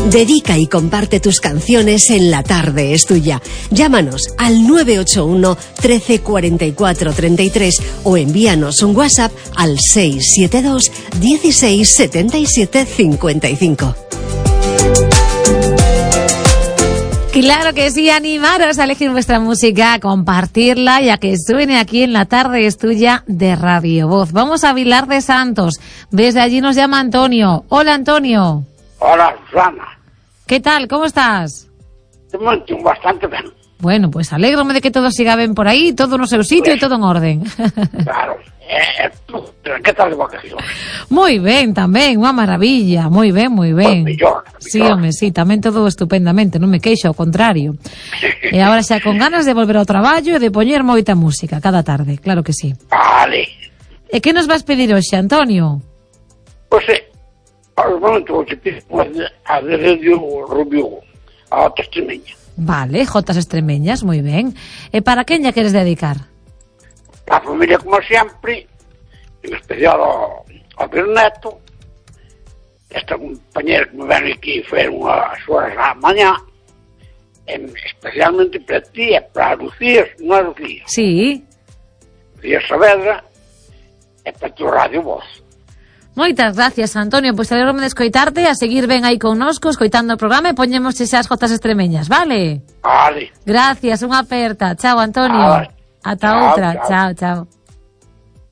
Dedica y comparte tus canciones en La Tarde es Tuya. Llámanos al 981 13 44 33 o envíanos un WhatsApp al 672 16 77 55. Claro que sí, animaros a elegir vuestra música, a compartirla y a que suene aquí en La Tarde es Tuya de Radio Voz. Vamos a Vilar de Santos. Desde allí nos llama Antonio. Hola, Antonio. Hola, Susana. ¿Qué tal? ¿Cómo estás? Bastante bien. Bueno, pues alégrome de que todo siga bien por aí, todo no seu sitio e todo en orden. Claro. ¿Qué tal de vacaciones? Moi ben, tamén, unha maravilla, moi ben, moi ben. Mellor. Sí, home, sí, tamén todo estupendamente, non me queixo, ao contrario. E agora xa con ganas de volver ao traballo e de poñer moita música cada tarde, claro que sí. Vale. E que nos vas pedir hoxe, Antonio? Pois ao momento que pido a de Radio Rubio, a outra extremeña. Vale, Jotas Extremeñas, moi ben. E para quen lla queres dedicar? A familia, como sempre, en especial ao meu neto, esta compañera que me ven aquí foi unhas horas á mañá, especialmente para ti e para Lucía, non é Lucía? Sí. Lucía Saavedra e para tu Radio Voz. Moitas gracias, Antonio, pois alegrome de escoitarte, a seguir ben aí connosco, escoitando o programa e poñemos esas Jotas Extremeñas, vale? Vale. Gracias, unha aperta. Chao, Antonio. Vale. Ata outra. Chao, chao.